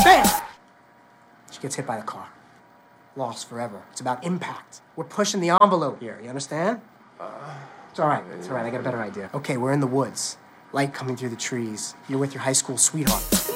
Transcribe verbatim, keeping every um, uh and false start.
Bam! She gets hit by the car. Lost forever. It's about impact. We're pushing the envelope here, you understand? Uh, it's all right, it's all right, I got a better idea. Okay, we're in the woods. Light coming through the trees. You're with your high school sweetheart.